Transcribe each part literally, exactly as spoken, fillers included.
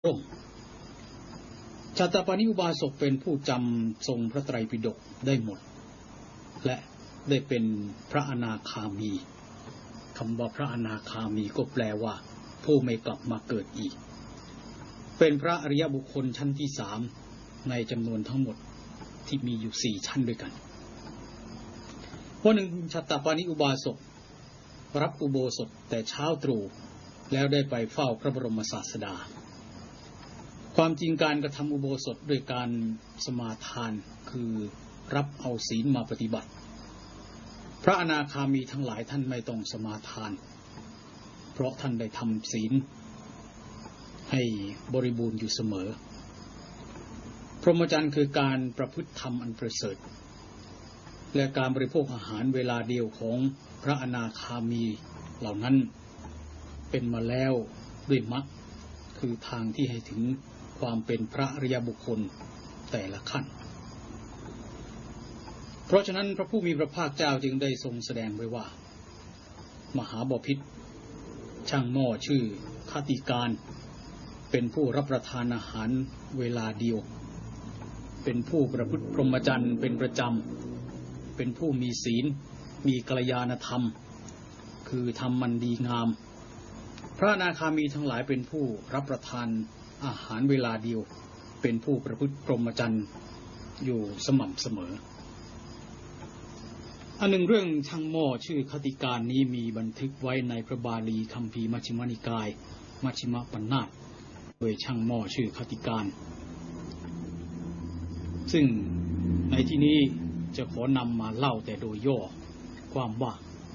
ร่มชาตปานิอุบาสกเป็นผู้จำทรงพระไตรปิฎกได้หมดและได้เป็นพระอนาคามีคำว่าพระอนาคามีก็แปลว่าผู้ไม่กลับมาเกิดอีกเป็นพระอริยบุคคลชั้นที่สามในจำนวนทั้งหมดที่มีอยู่สี่ชั้นด้วยกันวันหนึ่งชาตปานิอุบาสกรับอุโบสถแต่เช้าตรู่แล้วได้ไปเฝ้าพระบรมศาสดาความจริงการกระทำอุโบสถด้วยการสมาทานคือรับเอาศีลมาปฏิบัติพระอนาคามีทั้งหลายท่านไม่ต้องสมาทานเพราะท่านได้ทำศีลให้บริบูรณ์อยู่เสมอพรหมจรรย์คือการประพฤติธรรมอันประเสริฐและการบริโภคอาหารเวลาเดียวของพระอนาคามีเหล่านั้นเป็นมาแล้วด้วยมรรคคือทางที่ให้ถึงความเป็นพระอริยบุคคลแต่ละขั้นเพราะฉะนั้นพระผู้มีพระภาคเจ้าจึงได้ทรงแสดงไว้ว่ามหาบพิตรช่างหม้อชื่อคติการเป็นผู้รับประทานอาหารเวลาเดียวเป็นผู้ประพฤติพรหมจรรย์เป็นประจำเป็นผู้มีศีลมีกัลยาณธรรมคือทำมันดีงามพระอนาคามีทั้งหลายเป็นผู้รับประทานอาหารเวลาเดียวเป็นผู้ประพฤติพรหมจรรย์อยู่สม่ำเสมออันหนึ่งเรื่องช่างหม้อชื่อคติการนี้มีบันทึกไว้ในพระบาลีคัมภีร์มัชฌิมนิกายมัชฌิมปัญนาถโดยช่างหม้อชื่อคติการซึ่งในที่นี้จะขอนำมาเล่าแต่โดยย่อความว่า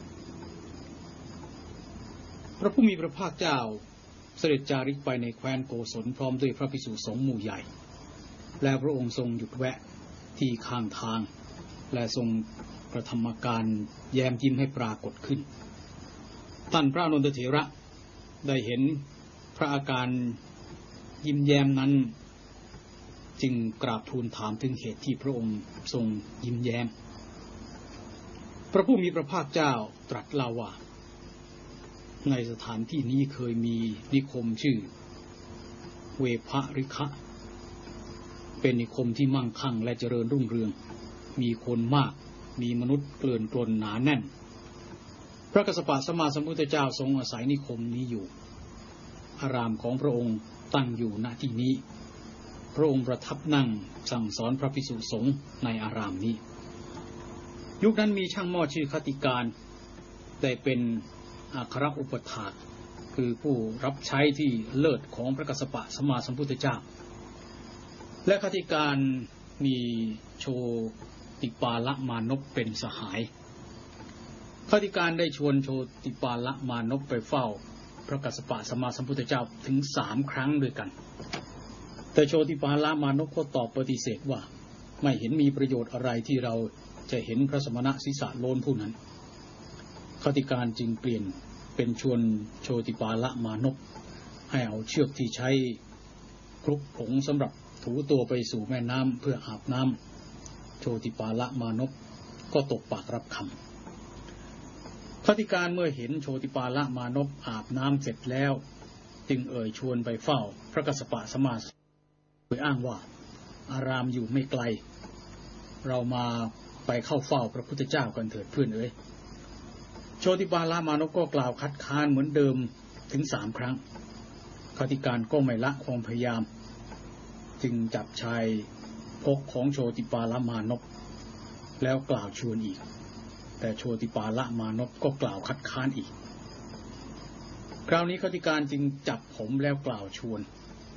พระผู้มีพระภาคเจ้าเสด็จจาริกไปในแคว้นโกศลพร้อมด้วยพระภิกษุสงฆ์หมู่ใหญ่และพระองค์ทรงหยุดแวะที่ข้างทางและทรงกระทำอาการแย้มยิ้มให้ปรากฏขึ้นท่านพระอนุนทเถระได้เห็นพระอาการยิ้มแย้มนั้นจึงกราบทูลถามถึงเหตุที่พระองค์ทรงยิ้มแย้มพระผู้มีพระภาคเจ้าตรัสเล่าว่าในสถานที่นี้เคยมีนิคมชื่อเวภริคะเป็นนิคมที่มั่งคั่งและเจริญรุ่งเรืองมีคนมากมีมนุษย์เกลื่อนกลนหนาแน่นพระกัสสปะสัมมาสัมพุทธเจ้าทรงอาศัยนิคมนี้อยู่อารามของพระองค์ตั้งอยู่ณที่นี้พระองค์ประทับนั่งสั่งสอนพระภิกษุสงฆ์ในอารามนี้ยุคนั้นมีช่างหม้อชื่อคติการได้เป็นอัครอุปถากคือผู้รับใช้ที่เลิศของพระกัสสปะสัมมาสัมพุทธเจ้าและคติการมีโชติปาละมานพเป็นสหายคติการได้ชวนโชติปาละมานพไปเฝ้าพระกัสสปะสัมมาสัมพุทธเจ้าถึงสามครั้งด้วยกันแต่โชติปาละมานพก็ตอบปฏิเสธว่าไม่เห็นมีประโยชน์อะไรที่เราจะเห็นพระสมณะศีรษะโลนผู้นั้นคติการจึงเปลี่ยนเป็นชวนโชติปาละมานพให้เอาเชือกที่ใช้คลุกผงสำหรับถูตัวไปสู่แม่น้ำเพื่ออาบน้ำโชติปาละมานพก็ตกปากรับคำคติการเมื่อเห็นโชติปาละมานพอาบน้ำเสร็จแล้วจึงเอ่ยชวนไปเฝ้าพระกัสสปะสัมมาสัมพุทธเจ้าโดยอ้างว่าอารามอยู่ไม่ไกลเรามาไปเข้าเฝ้าพระพุทธเจ้ากันเถิดเพื่อนเอ๋ยโชติปาละมานพก็กล่าวคัดค้านเหมือนเดิมถึงสามครั้งคติการก็ไม่ละความพยายามจึงจับชายพกของโชติปาละมานพแล้วกล่าวชวนอีกแต่โชติปาละมานพก็กล่าวคัดค้านอีกคราวนี้คติการจึงจับผมแล้วกล่าวชวน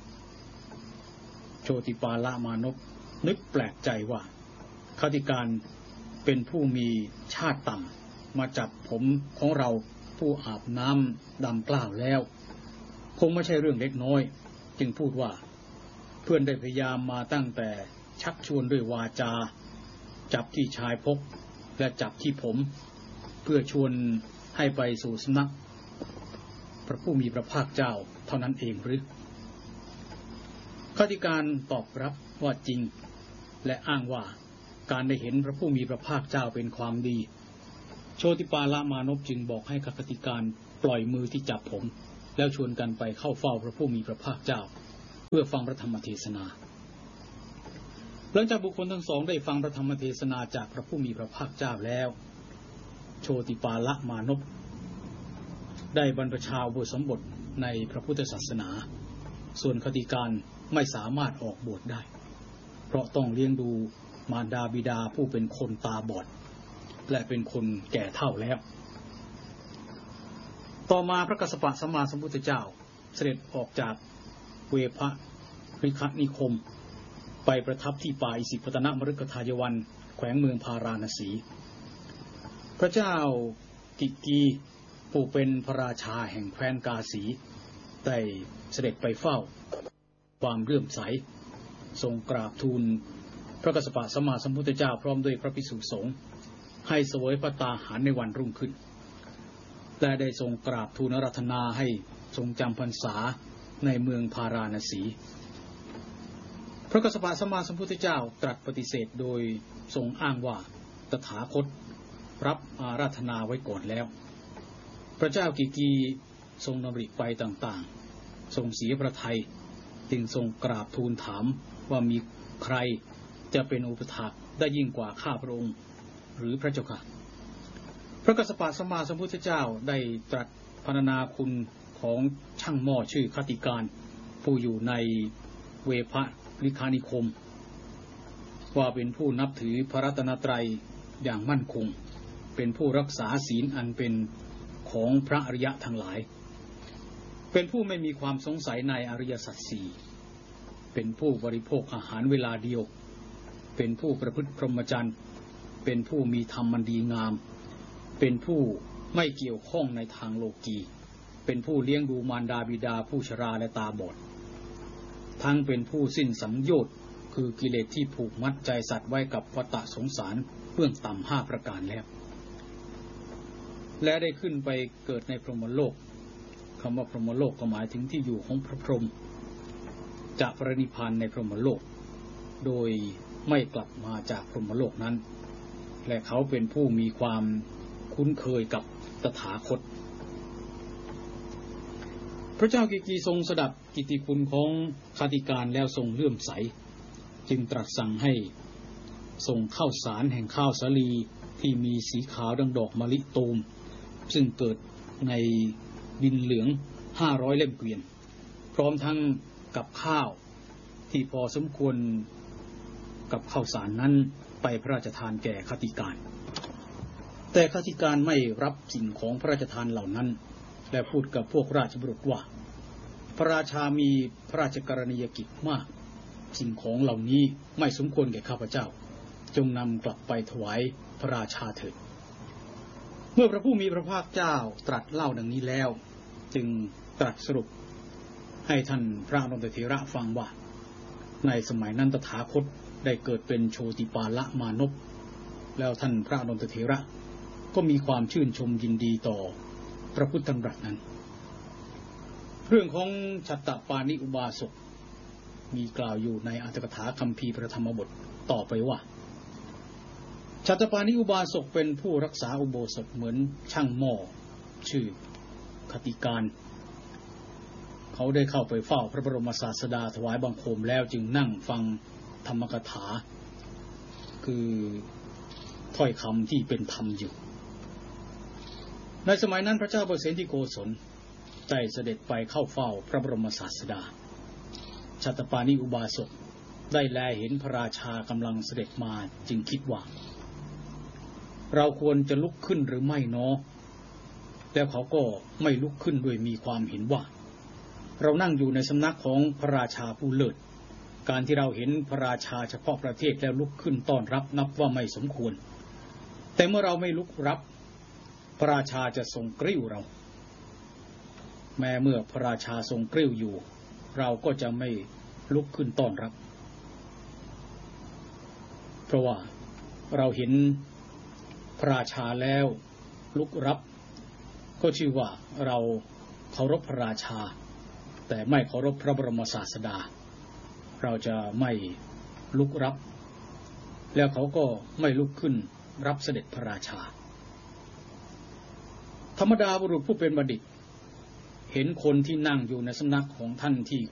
โชติปาละมานพนึกแปลกใจว่าคติการเป็นผู้มีชาติต่ำมาจับผมของเราผู้อาบน้ำดำกล้าวแล้วคงไม่ใช่เรื่องเล็กน้อยจึงพูดว่าเพื่อนได้พยายามมาตั้งแต่ชักชวนด้วยวาจาจับที่ชายพกและจับที่ผมเพื่อชวนให้ไปสู่สำนักพระผู้มีพระภาคเจ้าเท่านั้นเองหรือคติการตอบรับว่าจริงและอ้างว่าการได้เห็นพระผู้มีพระภาคเจ้าเป็นความดีโชติปาละมานพจึงบอกให้คติการปล่อยมือที่จับผมแล้วชวนกันไปเข้าเฝ้าพระผู้มีพระภาคเจ้าเพื่อฟังพระธรรมเทศนาหลังจากบุคคลทั้งสองได้ฟังพระธรรมเทศนาจากพระผู้มีพระภาคเจ้าแล้วโชติปาละมานพได้บรรพชาอุปสมบทในพระพุทธศาสนาส่วนคติการไม่สามารถออกบวชได้เพราะต้องเลี้ยงดูมารดาบิดาผู้เป็นคนตาบอดและเป็นคนแก่เฒ่าแล้วต่อมาพระกัสสปะสัมมาสัมพุทธเจ้าเสด็จออกจากเวภริคนิคมไปประทับที่ป่าอิสิปตนมฤคทายวันแขวงเมืองพาราณสีพระเจ้ากิกีผู้เป็นพระราชาแห่งแคว้นกาสีได้เสด็จไปเฝ้าความเลื่อมใสทรงกราบทูลพระกัสสปะสัมมาสัมพุทธเจ้าพร้อมด้วยพระภิกษุสงฆ์ให้เสวยพระตาหารในวันรุ่งขึ้นและได้ทรงกราบทูลอาราธนาให้ทรงจำพรรษาในเมืองพาราณสีพระกัสสปะสัมมาสัมพุทธเจ้าตรัสปฏิเสธโดยทรงอ้างว่าตถาคตรับอาราธนาไว้ก่อนแล้วพระเจ้ากิกีทรงดำริไปต่างๆทรงเสียพระทัยจึงทรงกราบทูลถามว่ามีใครจะเป็นอุปถากได้ยิ่งกว่าข้าพระองค์หรือพระเจ้าค่ะพระกัสสปะสัมมาสัมพุทธเจ้าได้ตรัสพรรณนาคุณของช่างหม้อชื่อคติการผู้อยู่ในเวภริคนิคมว่าเป็นผู้นับถือพระรัตนตรัยอย่างมั่นคงเป็นผู้รักษาศีลอันเป็นของพระอริยะทั้งหลายเป็นผู้ไม่มีความสงสัยในอริยสัจสี่เป็นผู้บริโภคอาหารเวลาเดียวเป็นผู้ประพฤติพรหมจรรย์เป็นผู้มีธรรมมันดีงามเป็นผู้ไม่เกี่ยวข้องในทางโลกีเป็นผู้เลี้ยงดูมารดาบิดาผู้ชราและตาบอดทั้งเป็นผู้สิ้นสังโยชน์คือกิเลสที่ผูกมัดใจสัตว์ไว้กับวัฏสงสารเบื้องต่ำห้าประการแล้วและได้ขึ้นไปเกิดในพรหมโลกคำว่าพรหมโลกก็หมายถึงที่อยู่ของพระพรหมจะปรินิพพานในพรหมโลกโดยไม่กลับมาจากพรหมโลกนั้นและเขาเป็นผู้มีความคุ้นเคยกับตถาคตพระเจ้ากิกีทรงสดับกิตติคุณของคติการแล้วทรงเลื่อมใสจึงตรัสสั่งให้ส่งข้าวสารแห่งข้าวสาลีที่มีสีขาวดังดอกมะลิตูมซึ่งเกิดในดินเหลืองห้าร้อยเล่มเกวียนพร้อมทั้งกับข้าวที่พอสมควรกับข้าวสารนั้นไปพระราชทานแก่คติการแต่คติการไม่รับสิ่งของพระราชทานเหล่านั้นและพูดกับพวกราชบุรุษว่าพระราชามีพระราชกรณียกิจมากสิ่งของเหล่านี้ไม่สมควรแก่ข้าพเจ้าจงนำกลับไปถวายพระราชาเถิดเมื่อพระผู้มีพระภาคเจ้าตรัสเล่าดังนี้แล้วจึงตรัสสรุปให้ท่านพระอนุตตรเถระฟังว่าในสมัยนั้นตถาคตได้เกิดเป็นโชติปาละมานพแล้วท่านพระอนุตตรเถระก็มีความชื่นชมยินดีต่อพระพุทธธรรมนั้นเรื่องของชัตตปานิอุบาสกมีกล่าวอยู่ในอรรถกถาคัมภีร์พระธรรมบทต่อไปว่าชัตตปานิอุบาสกเป็นผู้รักษาอุโบสถเหมือนช่างหม้อชื่อคติการเขาได้เข้าไปเฝ้าพระบรมศาสดาถวายบังคมแล้วจึงนั่งฟังธรรมกถาคือถ้อยคำที่เป็นธรรมอยู่ในสมัยนั้นพระเจ้าเปรตที่โกศลได้เสด็จไปเข้าเฝ้าพระบรมศาสดาชัตตปานิอุบาสกได้แลเห็นพระราชากำลังเสด็จมาจึงคิดว่าเราควรจะลุกขึ้นหรือไม่เนาะแล้วเขาก็ไม่ลุกขึ้นด้วยมีความเห็นว่าเรานั่งอยู่ในสำนักของพระราชาผู้เลิศการที่เราเห็นพระราชาเฉพาะประเทศแล้วลุกขึ้นต้อนรับนับว่าไม่สมควรแต่เมื่อเราไม่ลุกรับพระราชาจะทรงกริ้วเราแม้เมื่อพระราชาทรงกริ้วอยู่เราก็จะไม่ลุกขึ้นต้อนรับเพราะว่าเราเห็นพระราชาแล้วลุกรับก็ชื่อว่าเราเคารพพระราชาแต่ไม่เคารพพระบรมศาสดาเราจะไม่ลุกรับแล้วเขาก็ไม่ลุกขึ้นรับเสด็จพระราชาธรรมดาบุรุษผู้เป็นบัณฑิตเห็นคนที่นั่งอยู่ในสำนักของท่านที่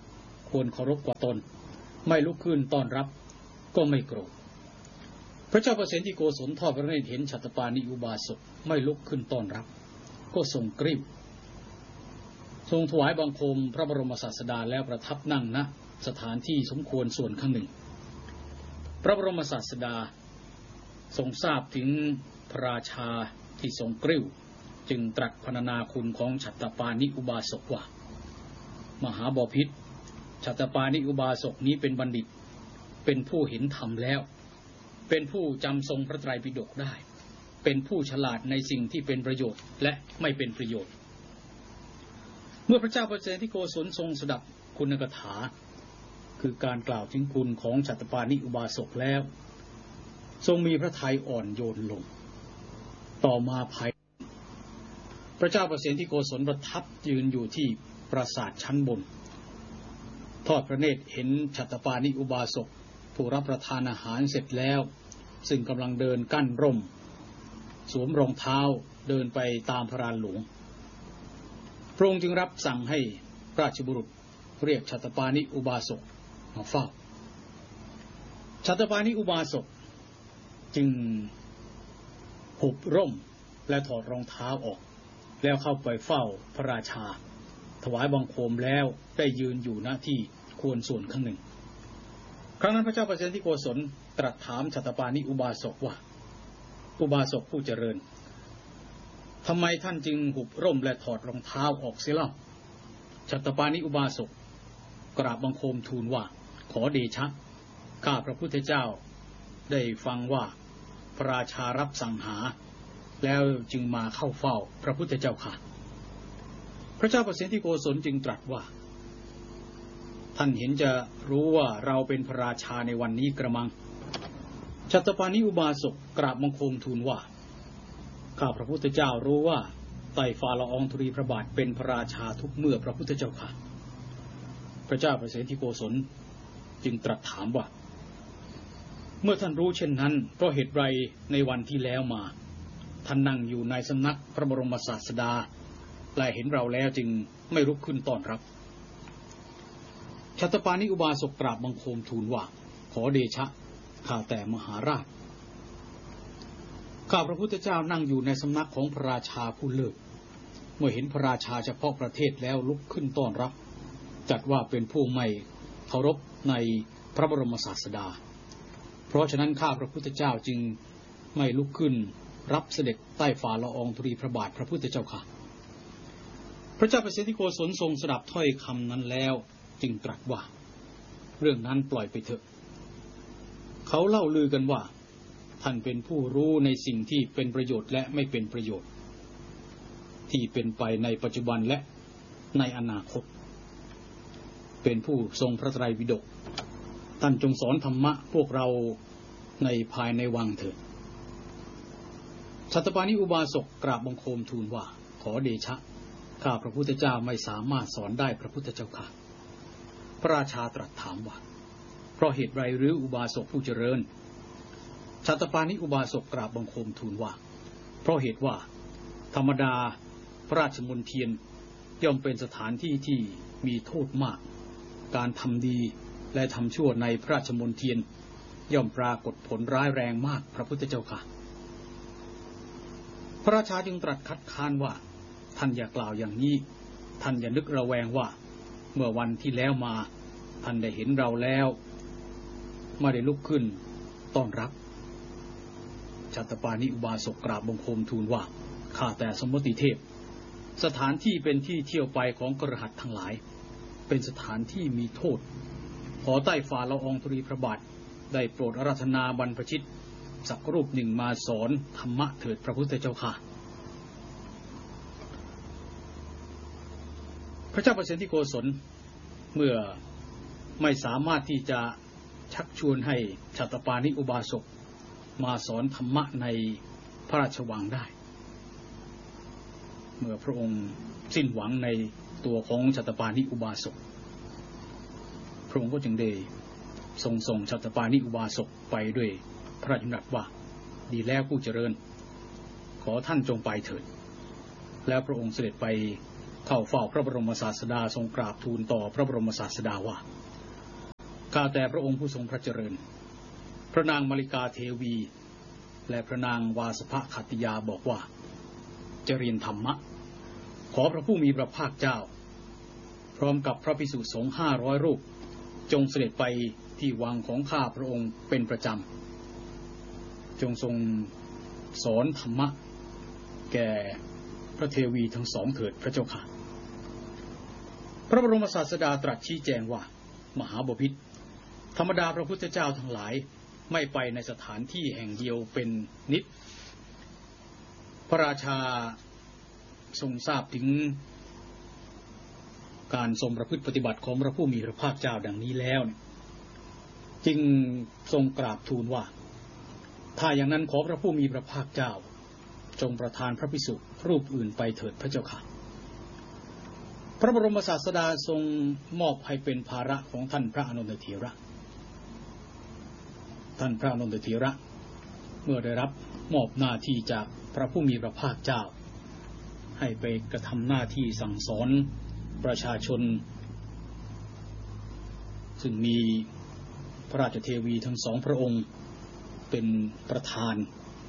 ควรเคารพกว่าตนไม่ลุกขึ้นต้อนรับก็ไม่โกรธพระเจ้าประเสนที่โกศลทอดพระเนตรเห็นฉัตรปานิอุบาสกไม่ลุกขึ้นต้อนรับก็ทรงกริ้วทรงถวายบังคมพระบรมศาสดาแล้วประทับนั่งณสถานที่สมควรส่วนข้างหนึ่งพระบรมศาสดาทรงทราบถึงพระราชาที่ทรงกริ้วจึงตรัสพรรณนาคุณของฉัตรปานิอุบาสกว่ามหาบพิตรฉัตรปานิอุบาสกนี้เป็นบัณฑิตเป็นผู้เห็นธรรมแล้วเป็นผู้จำทรงพระไตรปิฎกได้เป็นผู้ฉลาดในสิ่งที่เป็นประโยชน์และไม่เป็นประโยชน์เมื่อพระเจ้าประเสนที่โกศลทรงสดับคุณกถาคือการกล่าวถึงคุณของฉัตรปานิอุบาสกแล้วทรงมีพระทัยอ่อนโยนลงต่อมาภายพระเจ้าประเสนที่โกศลประทับยืนอยู่ที่ปราสาทชั้นบนทอดพระเนตรเห็นฉัตรปานิอุบาสกผู้รับประทานอาหารเสร็จแล้วซึ่งกำลังเดินกั้นร่มสวมรองเท้าเดินไปตามพระลานหลวงพระองค์จึงรับสั่งให้ราชบุรุษเรียกฉัตรปานิอุบาสกมาเฝ้าฉัตรปานิอุบาสกจึงหุบร่มและถอดรองเท้าออกแล้วเข้าไปเฝ้าพระราชาถวายบังคมแล้วได้ยืนอยู่ณที่ควรส่วนข้างหนึ่งครั้งนั้นพระเจ้าประเสนที่โกศลตรัสถามฉัตรปานิอุบาสกว่าอุบาสกผู้เจริญทำไมท่านจึงหุบร่มและถอดรองเท้าออกเสียเล่าฉัตรปานิอุบาสกกราบบังคมทูลว่าขอเดชะข้าพระพุทธเจ้าได้ฟังว่าพระราชารับสั่งหาแล้วจึงมาเข้าเฝ้าพระพุทธเจ้าค่ะพระเจ้าประเสนที่โกศลจึงตรัสว่าท่านเห็นจะรู้ว่าเราเป็นพระราชาในวันนี้กระมังฉัตรปานิอุบาสกกราบบังคมทูลว่าข้าพระพุทธเจ้ารู้ว่าไต่ฝ่าละอองธุลีพระบาทเป็นพระราชาทุกเมื่อพระพุทธเจ้าค่ะพระเจ้าประเสนที่โกศลจึงตรัสถามว่าเมื่อท่านรู้เช่นนั้นเพราะเหตุไรในวันที่แล้วมาท่านนั่งอยู่ในสำนักพระบรมศาสดาและเห็นเราแล้วจึงไม่ลุกขึ้นต้อนรับฉัตรปานิอุบาสกกราบบังคมทูลว่าขอเดชะข้าแต่มหาราชข้าพระพุทธเจ้านั่งอยู่ในสำนักของพระราชาผู้เลิศเมื่อเห็นพระราชาเฉพาะประเทศแล้วลุกขึ้นต้อนรับจัดว่าเป็นผู้ไม่เคารพในพระบรมศาสดาเพราะฉะนั้นข้าพระพุทธเจ้าจึงไม่ลุกขึ้นรับเสด็จใต้ฝ่าละอองธุลีพระบาทพระพุทธเจ้าค่ะพระเจ้าประเสนที่โกศลทรงสดับถ้อยคำนั้นแล้วจึงตรัสว่าเรื่องนั้นปล่อยไปเถอะเขาเล่าลือกันว่าท่านเป็นผู้รู้ในสิ่งที่เป็นประโยชน์และไม่เป็นประโยชน์ที่เป็นไปในปัจจุบันและในอนาคตเป็นผู้ทรงพระไตรปิฎกท่านจงสอนธรรมะพวกเราในภายในวังเถิดฉัตรปานิอุบาสกกราบบังคมทูลว่าขอเดชะข้าพระพุทธเจ้าไม่สามารถสอนได้พระพุทธเจ้าค่ะพระราชาตรัสถามว่าเพราะเหตุไรหรืออุบาสกผู้เจริญฉัตรปานิอุบาสกกราบบังคมทูลว่าเพราะเหตุว่าธรรมดาพระราชมณฑีย่อมเป็นสถานที่ที่มีโทษมากการทำดีและทำชั่วในพระราชมณฑีย่อมปรากฏผลร้ายแรงมากพระพุทธเจ้าค่ะพระราชาจึงตรัสคัดค้านว่าท่านอย่ากล่าวอย่างนี้ท่านอย่านึกระแวงว่าเมื่อวันที่แล้วมาท่านได้เห็นเราแล้วไม่ได้ลุกขึ้นต้อนรับฉัตรปานิอุบาสกกราบบังคมทูลว่าข้าแต่สมมติเทพสถานที่เป็นที่เที่ยวไปของกฤหัสถ์ทั้งหลายเป็นสถานที่มีโทษขอใต้ฝ่าละอองธุลีพระบาทได้โปรดอาราธนาบรรพชิตสักรูปหนึ่งมาสอนธรรมะเถิดพระพุทธเจ้าค่ะพระเจ้าประเสนที่โกศลเมื่อไม่สามารถที่จะชักชวนให้ฉัตรปานิอุบาสกมาสอนธรรมะในพระราชวังได้เมื่อพระองค์สิ้นหวังในตัวของฉัตรปานิอุบาสกพระองค์ก็จึงได้ทรงส่งฉัตรปานิอุบาสกไปด้วยพระราชดำรัสว่าดีแล้วผู้เจริญขอท่านจงไปเถิดแล้วพระองค์เสด็จไปเข้าเฝ้าพระบรมศาสดาทรงกราบทูลต่อพระบรมศาสดาว่าข้าแต่พระองค์ผู้ทรงพระเจริญพระนางมาริกาเทวีและพระนางวาสภขัตติยาบอกว่าจะเรียนธรรมะขอพระผู้มีพระภาคเจ้าพร้อมกับพระภิกษุสงฆ์ห้าร้อยรูปจงเสด็จไปที่วังของข้าพระองค์เป็นประจำจงทรงสอนธรรมะแก่พระเทวีทั้งสองเถิดพระเจ้าค่ะพระบรมศาสดาตรัสชี้แจงว่ามหาบพิตรธรรมดาพระพุทธเจ้าทั้งหลายไม่ไปในสถานที่แห่งเดียวเป็นนิจพระราชาทรงทราบถึงการทรงประพฤติปฏิบัติของพระผู้มีพระภาคเจ้าดังนี้แล้วจึงทรงกราบทูลว่าถ้าอย่างนั้นขอพระผู้มีพระภาคเจ้าจงประทานพระภิกษุรูปอื่นไปเถิดพระเจ้าค่ะพระบรมศาสดาทรงมอบให้เป็นภาระของท่านพระอานนทเถระท่านพระอานนทเถระเมื่อได้รับมอบหน้าที่จากพระผู้มีพระภาคเจ้าให้ไปกระทำหน้าที่สั่งสอนประชาชนซึ่งมีพระราชเทวีทั้งสองพระองค์เป็นประธาน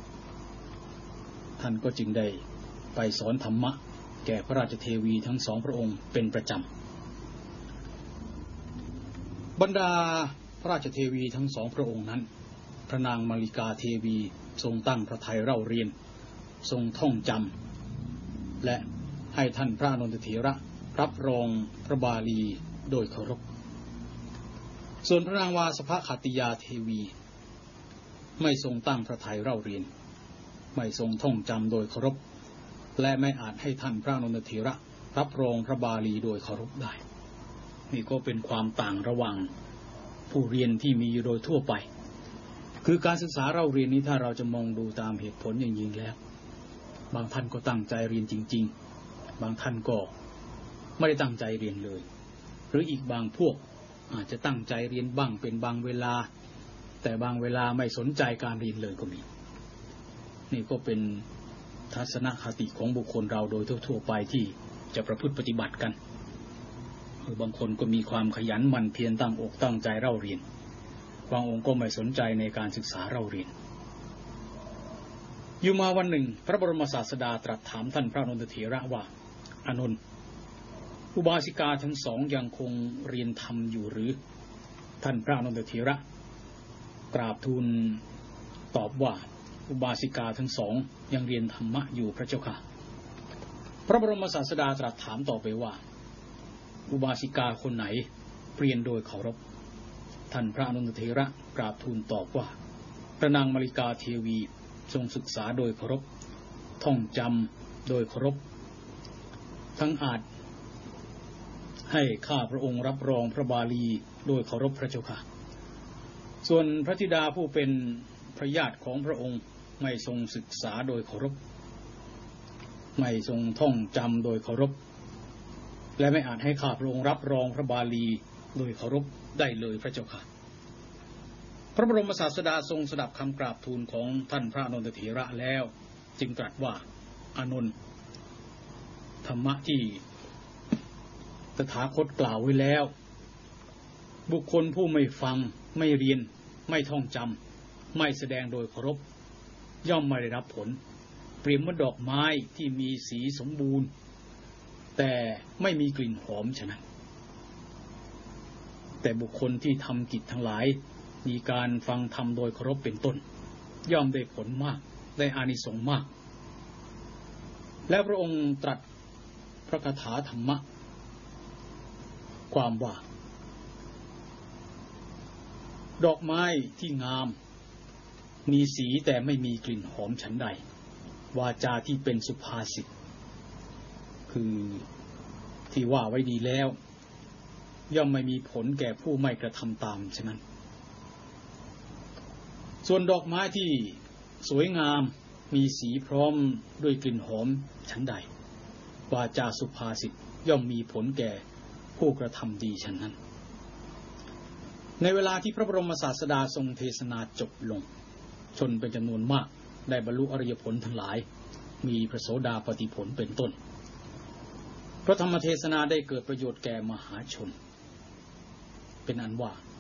ท่านก็จึงได้ไปสอนธรรมะแก่พระราชเทวีทั้งสองพระองค์เป็นประจำบรรดาพระราชเทวีทั้งสองพระองค์นั้นพระนางมาริกาเทวีทรงตั้งพระทัยเล่าเรียนทรงท่องจำและให้ท่านพระอานนทเถระรับรองพระบาลีโดยเคารพส่วนพระนางวาสภขัตติยาเทวีไม่ทรงตั้งพระทัยเล่าเรียนไม่ทรงท่องจำโดยเคารพและไม่อาจให้ท่านพระอานนทเถระรับรองพระบาลีโดยเคารพได้นี่ก็เป็นความต่างระหว่างผู้เรียนที่มีอยู่โดยทั่วไปคือการศึกษาเราเรียนนี้ถ้าเราจะมองดูตามเหตุผลจริงๆแล้วบางท่านก็ตั้งใจเรียนจริงๆบางท่านก็ไม่ได้ตั้งใจเรียนเลยหรืออีกบางพวกอาจจะตั้งใจเรียนบ้างเป็นบางเวลาแต่บางเวลาไม่สนใจการเรียนเลยก็มีนี่ก็เป็นทัศนคติของบุคคลเราโดยทั่วๆไปที่จะประพฤติปฏิบัติกันหรือบางคนก็มีความขยันหมั่นเพียรตั้งอกตั้งใจเล่าเรียนบางองค์ก็ไม่สนใจในการศึกษาเล่าเรียนอยู่มาวันหนึ่งพระบรมศาสดาตรัสถามท่านพระอานนทเถระว่าอานนท์อุบาสิกาทั้งสองยังคงเรียนธรรมอยู่หรือท่านพระอานนทเถระกราบทูลตอบว่าอุบาสิกาทั้งสองยังเรียนธรรมะอยู่พระเจ้าค่ะพระบรมศาสดาตรัสถามต่อไปว่าอุบาสิกาคนไหนเรียนโดยเคารพท่านพระอานนทเถระกราบทูลตอบว่าพระนางมาริกาเทวีทรงศึกษาโดยเคารพท่องจำโดยเคารพทั้งอาจให้ข้าพระองค์รับรองพระบาลีโดยเคารพพระเจ้าค่ะส่วนพระธิดาผู้เป็นพระญาติของพระองค์ไม่ทรงศึกษาโดยเคารพไม่ทรงท่องจำโดยเคารพและไม่อาจให้ข้าพระองค์รับรองพระบาลีโดยเคารพได้เลยพระเจ้าค่ะพระบรมศาสดาทรงสดับคำกราบทูลของท่านพระอานนทเถระแล้วจึงตรัสว่าอานนท์ธรรมะที่ตถาคตกล่าวไว้แล้วบุคคลผู้ไม่ฟังไม่เรียนไม่ท่องจำไม่แสดงโดยเคารพย่อมไม่ได้รับผลเปรียบเหมือนดอกไม้ที่มีสีสมบูรณ์แต่ไม่มีกลิ่นหอมฉะนั้นแต่บุคคลที่ทำกิจทั้งหลายมีการฟังธรรมโดยเคารพเป็นต้นย่อมได้ผลมากได้อานิสงส์มากและพระองค์ตรัสพระคาถาธรรมะความว่าดอกไม้ที่งามมีสีแต่ไม่มีกลิ่นหอมฉันใดวาจาที่เป็นสุภาษิตคือที่ว่าไว้ดีแล้วย่อมไม่มีผลแก่ผู้ไม่กระทำตามฉะนั้นส่วนดอกไม้ที่สวยงามมีสีพร้อมด้วยกลิ่นหอมฉันใดวาจาสุภาษิตย่อมมีผลแก่ผู้กระทำดีฉะนั้นในเวลาที่พระบรมศาสดาทรงเทศนาจบลงชนเป็นจำนวนมากได้บรรลุอริยผลทั้งหลายมีพระโสดาปัตติผลเป็นต้นพระธรรมเทศนาได้เกิดประโยชน์แก่มหาชนเป็นอันว่า